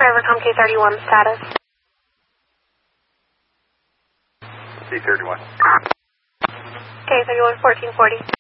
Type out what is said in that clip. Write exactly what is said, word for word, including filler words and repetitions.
Evercom K thirty-one status. C thirty-one. K thirty-one fourteen forty.